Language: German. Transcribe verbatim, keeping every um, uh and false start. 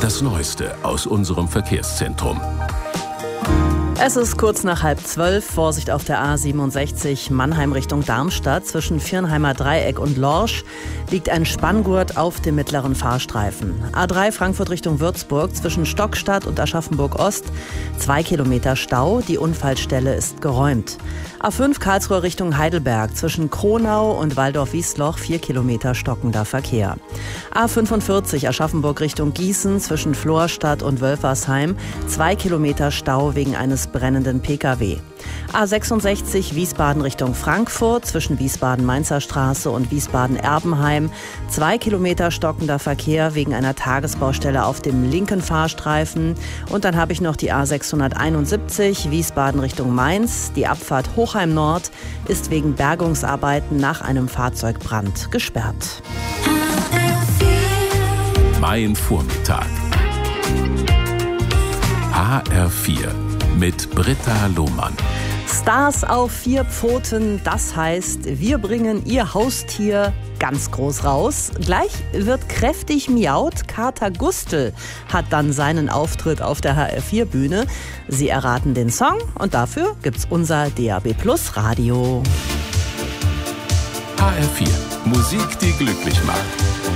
Das Neueste aus unserem Verkehrszentrum. Es ist kurz nach halb zwölf. Vorsicht auf der A siebenundsechzig Mannheim Richtung Darmstadt. Zwischen Viernheimer Dreieck und Lorsch liegt ein Spanngurt auf dem mittleren Fahrstreifen. A drei Frankfurt Richtung Würzburg zwischen Stockstadt und Aschaffenburg Ost. Zwei Kilometer Stau. Die Unfallstelle ist geräumt. A fünf Karlsruhe Richtung Heidelberg zwischen Kronau und Waldorf-Wiesloch. Vier Kilometer stockender Verkehr. A fünfundvierzig Aschaffenburg Richtung Gießen zwischen Florstadt und Wölfersheim. Zwei Kilometer Stau wegen eines brennenden Pkw. A sechsundsechzig Wiesbaden Richtung Frankfurt zwischen Wiesbaden-Mainzer Straße und Wiesbaden-Erbenheim. Zwei Kilometer stockender Verkehr wegen einer Tagesbaustelle auf dem linken Fahrstreifen. Und dann habe ich noch die A sechshunderteinundsiebzig Wiesbaden Richtung Mainz. Die Abfahrt Hochheim Nord ist wegen Bergungsarbeiten nach einem Fahrzeugbrand gesperrt. Mein Vormittag. H R vier mit Britta Lohmann. Stars auf vier Pfoten, das heißt, wir bringen ihr Haustier ganz groß raus. Gleich wird kräftig miaut. Kater Gustl hat dann seinen Auftritt auf der H R vier Bühne. Sie erraten den Song und dafür gibt's unser D A B Plus Radio. H R vier. Musik, die glücklich macht.